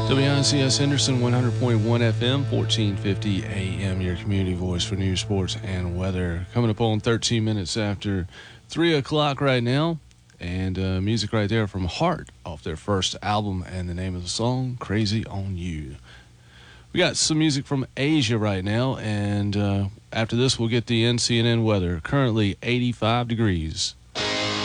WICS Henderson 100.1 FM, 1450 AM, your community voice for news, sports, and weather. Coming up on 13 minutes after 3 o'clock right now. And music right there from Heart off their first album, and the name of the song, Crazy on You. We got some music from Asia right now, and after this we'll get the NCNN weather. Currently 85 degrees.